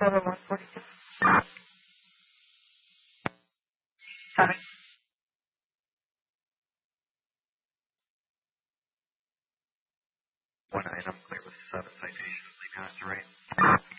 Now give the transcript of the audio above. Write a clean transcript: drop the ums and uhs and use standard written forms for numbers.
7142. Sorry. One item clear with 7 citations, leaving on to right.